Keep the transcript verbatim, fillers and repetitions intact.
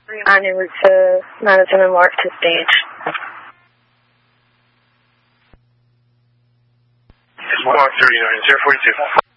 On en route to Madison and Wharf to stage. Squawk thirty-nine, zero forty-two.